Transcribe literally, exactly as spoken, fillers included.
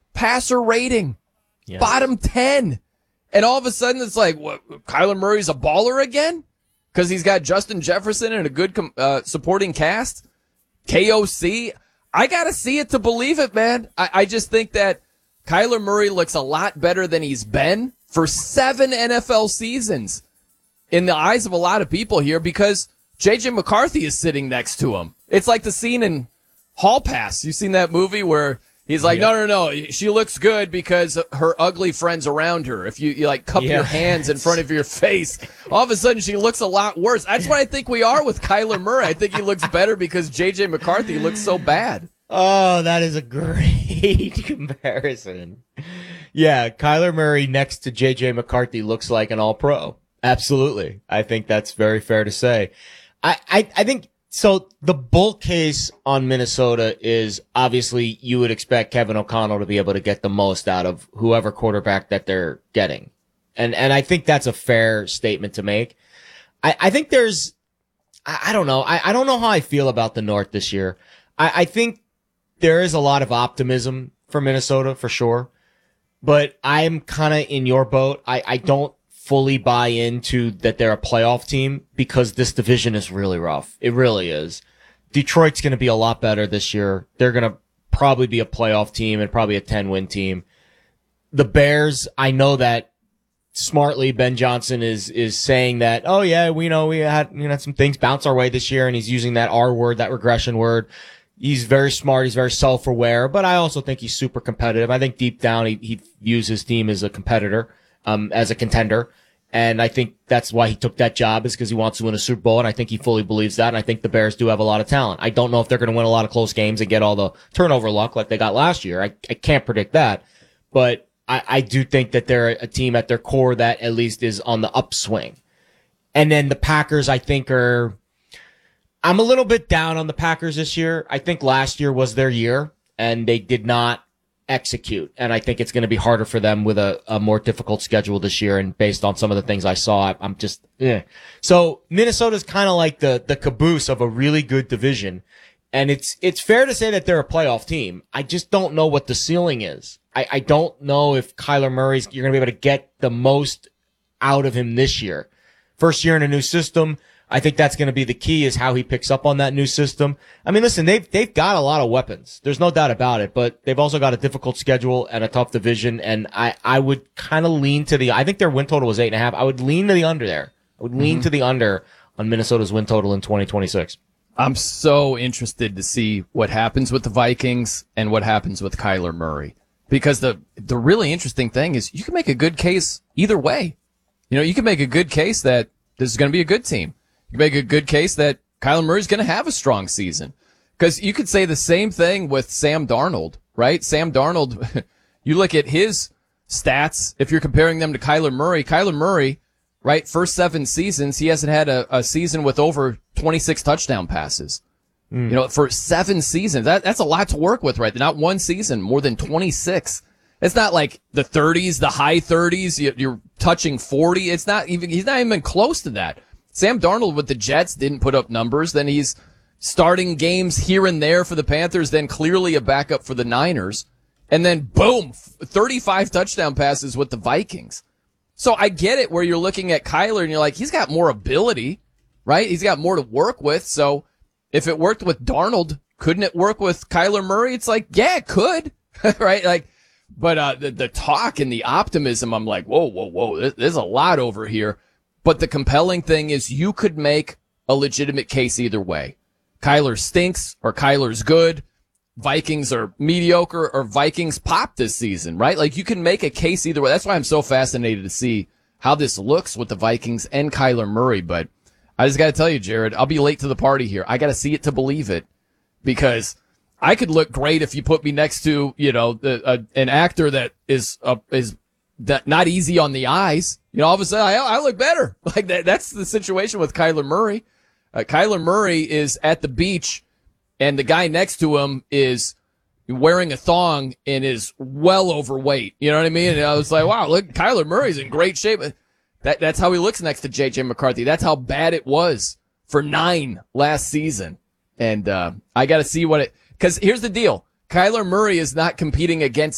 passer rating, Yeah. bottom ten. And all of a sudden it's like, what, Kyler Murray's a baller again? Because he's got Justin Jefferson and a good uh, supporting cast? K O C? I got to see it to believe it, man. I, I just think that Kyler Murray looks a lot better than he's been for seven N F L seasons in the eyes of a lot of people here because J J McCarthy is sitting next to him. It's like the scene in Hall Pass. You seen that movie where he's like, yeah. no, no, no, she looks good because her ugly friends around her. If you, you like cup yeah. your hands in front of your face, all of a sudden she looks a lot worse. That's what I think we are with Kyler Murray. I think he looks better because J J McCarthy looks so bad. Oh, that is a great comparison. Yeah, Kyler Murray next to J J McCarthy looks like an all-pro. Absolutely. I think that's very fair to say. I, I, I think, so the bull case on Minnesota is obviously you would expect Kevin O'Connell to be able to get the most out of whoever quarterback that they're getting. And, and I think that's a fair statement to make. I, I think there's, I, I don't know. I, I don't know how I feel about the North this year. I, I think there is a lot of optimism for Minnesota for sure, but I'm kind of in your boat. I, I don't fully buy into that they're a playoff team because this division is really rough. It really is. Detroit's going to be a lot better this year. They're going to probably be a playoff team and probably a ten-win team. The Bears, I know that smartly Ben Johnson is is saying that, oh yeah, we know we had you know some things bounce our way this year, and he's using that R word, that regression word. He's very smart. He's very self-aware, but I also think he's super competitive. I think deep down he, he views his team as a competitor, um, as a contender. And I think that's why he took that job is because he wants to win a Super Bowl. And I think he fully believes that. And I think the Bears do have a lot of talent. I don't know if they're going to win a lot of close games and get all the turnover luck like they got last year. I, I can't predict that, but I, I do think that they're a team at their core that at least is on the upswing. And then the Packers, I think are, I'm a little bit down on the Packers this year. I think last year was their year and they did not execute. And I think it's going to be harder for them with a, a more difficult schedule this year. And based on some of the things I saw, I'm just, eh. So Minnesota's kind of like the, the caboose of a really good division. And it's, it's fair to say that they're a playoff team. I just don't know what the ceiling is. I, I don't know if Kyler Murray's, you're going to be able to get the most out of him this year. First year in a new system. I think that's going to be the key is how he picks up on that new system. I mean, listen, they've, they've got a lot of weapons. There's no doubt about it, but they've also got a difficult schedule and a tough division. And I, I would kind of lean to the, I think their win total was eight and a half. I would lean to the under there. I would lean mm-hmm. to the under on Minnesota's win total in twenty twenty-six. I'm so interested to see what happens with the Vikings and what happens with Kyler Murray. Because the, the really interesting thing is you can make a good case either way. You know, you can make a good case that this is going to be a good team. You can make a good case that Kyler Murray's going to have a strong season. Because you could say the same thing with Sam Darnold, right? Sam Darnold, you look at his stats, if you're comparing them to Kyler Murray, Kyler Murray, right, first seven seasons, he hasn't had a, a season with over twenty-six touchdown passes. Mm. You know, for seven seasons, that, that's a lot to work with, right? Not one season, more than twenty-six. It's not like the thirties, the high thirties, you're touching forty. It's not even, he's not even close to that. Sam Darnold with the Jets didn't put up numbers. Then he's starting games here and there for the Panthers, then clearly a backup for the Niners. And then boom, thirty-five touchdown passes with the Vikings. So I get it where you're looking at Kyler and you're like, he's got more ability, right? He's got more to work with. So if it worked with Darnold, couldn't it work with Kyler Murray? It's like, yeah, it could, right? Like, but, uh, the, the talk and the optimism, I'm like, whoa, whoa, whoa, there's a lot over here. But the compelling thing is you could make a legitimate case either way. Kyler stinks or Kyler's good. Vikings are mediocre or Vikings pop this season, right? Like you can make a case either way. That's why I'm so fascinated to see how this looks with the Vikings and Kyler Murray. But I just got to tell you, Jared, I'll be late to the party here. I got to see it to believe it because I could look great if you put me next to, you know, the, uh, an actor that is, uh, is that not easy on the eyes. You know, all of a sudden I, I look better. Like that, that's the situation with Kyler Murray. Uh, Kyler Murray is at the beach and the guy next to him is wearing a thong and is well overweight. You know what I mean? And I was like, wow, look, Kyler Murray's in great shape. That, that's how he looks next to J J McCarthy. That's how bad it was for nine last season. And, uh, I got to see what it, cause here's the deal. Kyler Murray is not competing against